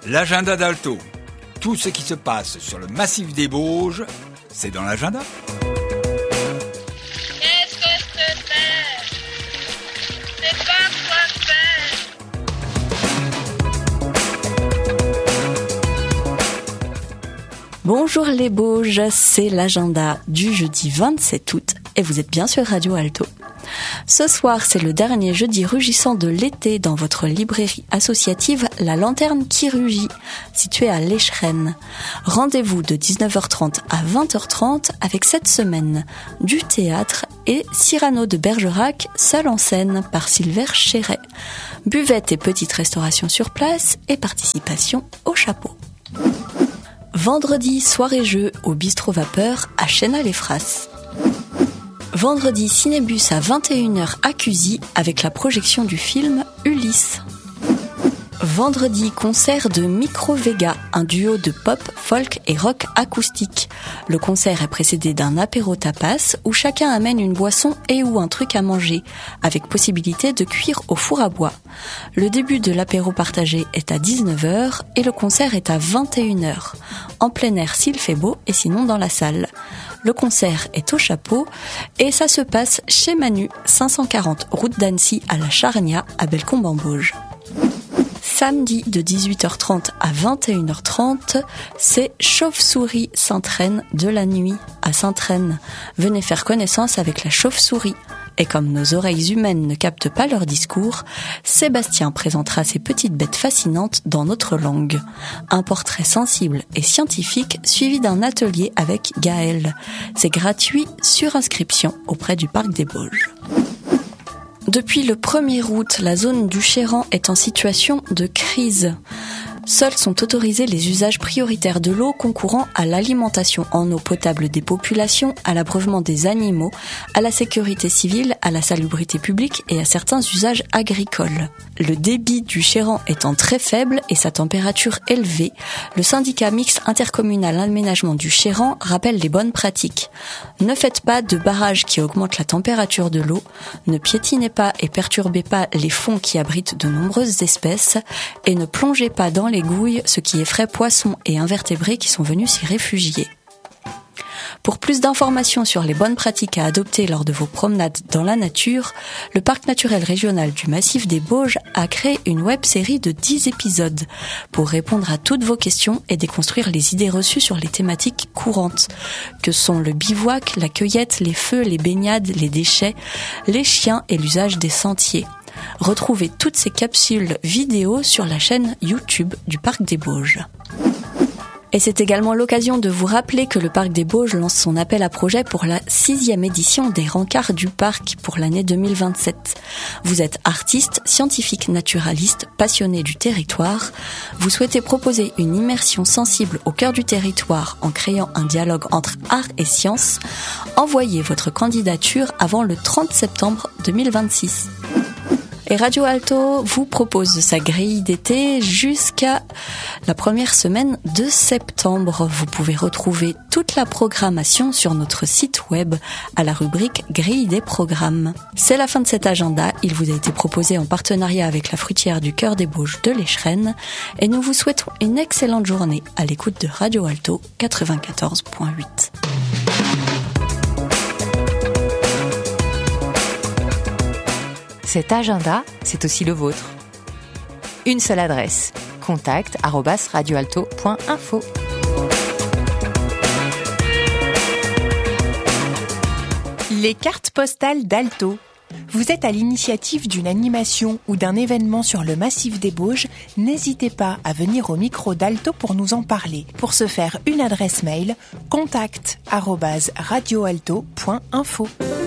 L'agenda d'Alto. Tout ce qui se passe sur le massif des Bauges, c'est dans l'agenda. Qu'est-ce que c'est? C'est pas quoi faire. Bonjour les Bauges, c'est l'agenda du jeudi 27 août et vous êtes bien sur Radio Alto. Ce soir, c'est le dernier jeudi rugissant de l'été dans votre librairie associative La Lanterne qui rugit, située à l'Échrennes. Rendez-vous de 19h30 à 20h30 avec cette semaine du théâtre et Cyrano de Bergerac, seul en scène par Sylvain Chéret. Buvette et petite restauration sur place et participation au chapeau. Vendredi, soirée-jeu au Bistrot Vapeur à Chénal-les-Fras. Vendredi, cinébus à 21h à Cusy avec la projection du film Ulysse. Vendredi, concert de Micro Vega, un duo de pop, folk et rock acoustique. Le concert est précédé d'un apéro tapas où chacun amène une boisson et ou un truc à manger, avec possibilité de cuire au four à bois. Le début de l'apéro partagé est à 19h et le concert est à 21h. En plein air s'il fait beau et sinon dans la salle. Le concert est au chapeau et ça se passe chez Manu, 540 route d'Annecy à la Charnia à Bellecombe-en-Bauges. Samedi de 18h30 à 21h30, c'est Chauve-souris Sainte-Reine de la nuit à Sainte-Reine. Venez faire connaissance avec la chauve-souris. Et comme nos oreilles humaines ne captent pas leur discours, Sébastien présentera ces petites bêtes fascinantes dans notre langue. Un portrait sensible et scientifique suivi d'un atelier avec Gaël. C'est gratuit sur inscription auprès du Parc des Bauges. Depuis le 1er août, la zone du Chéran est en situation de crise. Seuls sont autorisés les usages prioritaires de l'eau concourant à l'alimentation en eau potable des populations, à l'abreuvement des animaux, à la sécurité civile, à la salubrité publique et à certains usages agricoles. Le débit du Chéran étant très faible et sa température élevée, le syndicat mixte intercommunal aménagement du Chéran rappelle les bonnes pratiques. Ne faites pas de barrages qui augmentent la température de l'eau, ne piétinez pas et perturbez pas les fonds qui abritent de nombreuses espèces et ne plongez pas dans les gouilles, ce qui effraie poissons et invertébrés qui sont venus s'y réfugier. Pour plus d'informations sur les bonnes pratiques à adopter lors de vos promenades dans la nature, le Parc naturel régional du Massif des Bauges a créé une web-série de 10 épisodes pour répondre à toutes vos questions et déconstruire les idées reçues sur les thématiques courantes, que sont le bivouac, la cueillette, les feux, les baignades, les déchets, les chiens et l'usage des sentiers. Retrouvez toutes ces capsules vidéo sur la chaîne YouTube du Parc des Bauges. Et c'est également l'occasion de vous rappeler que le Parc des Bauges lance son appel à projet pour la 6e édition des rencarts du parc pour l'année 2027. Vous êtes artiste, scientifique, naturaliste, passionné du territoire. Vous souhaitez proposer une immersion sensible au cœur du territoire en créant un dialogue entre art et science. Envoyez votre candidature avant le 30 septembre 2026. Et Radio Alto vous propose sa grille d'été jusqu'à la première semaine de septembre. Vous pouvez retrouver toute la programmation sur notre site web à la rubrique grille des programmes. C'est la fin de cet agenda. Il vous a été proposé en partenariat avec la fruitière du Cœur des Bauges de l'Échrennes et nous vous souhaitons une excellente journée à l'écoute de Radio Alto 94.8. Cet agenda, c'est aussi le vôtre. Une seule adresse, contact@radioalto.info. Les cartes postales d'Alto. Vous êtes à l'initiative d'une animation ou d'un événement sur le massif des Bauges, n'hésitez pas à venir au micro d'Alto pour nous en parler. Pour ce faire, une adresse mail, contact@radioalto.info.